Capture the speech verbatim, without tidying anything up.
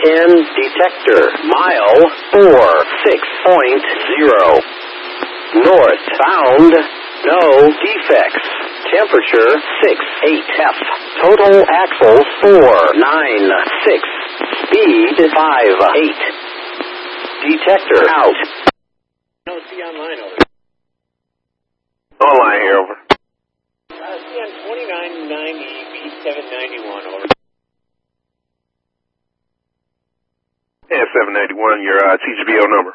ten detector. Mile four six point zero. Northbound, no defects. Temperature six eight F. Total axles four nine six. Speed five eight. Detector out. No, see online over. Online here, over. Uh, see on twenty-nine ninety, B seven ninety-one, over. Yeah, seven ninety-one, your uh, T G B O number.